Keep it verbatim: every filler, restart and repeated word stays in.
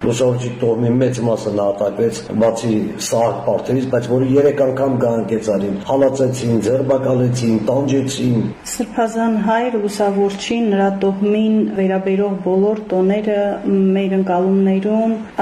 լուսավորչի տոհմի մեծ մասը նահատակվեց բացի սահակ պարտերից, բայց որը երեք անգամ գահանքեց արին, հալածեցին, ձերբակալեցին, տանջեցին։ Սրբազան հայր լուսավորչին, նրա տոհմին վերաբերող բոլոր տոները մեր ընկալումներում